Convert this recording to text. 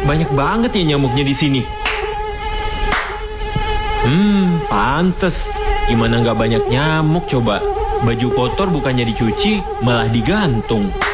banyak banget ya nyamuknya di sini. Pantes. Gimana nggak banyak nyamuk coba? Baju kotor bukannya dicuci, malah digantung.